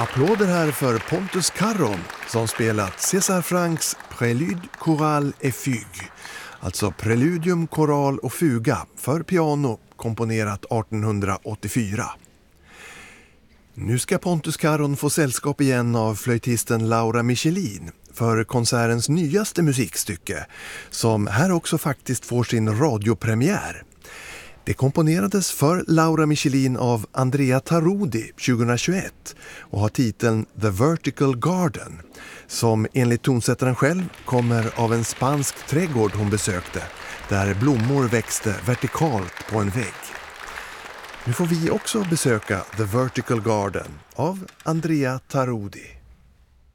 Applåder här för Pontus Carron som spelat César Franks Prélude, Chorale et Fugue, alltså Preludium, Choral och Fuga för piano, komponerat 1884. Nu ska Pontus Carron få sällskap igen av flöjtisten Laura Michelin för konsertens nyaste musikstycke, som här också faktiskt får sin radiopremiär. Det komponerades för Laura Michelin av Andrea Tarodi 2021 och har titeln The Vertical Garden, som enligt tonsättaren själv kommer av en spansk trädgård hon besökte, där blommor växte vertikalt på en vägg. Nu får vi också besöka The Vertical Garden av Andrea Tarodi.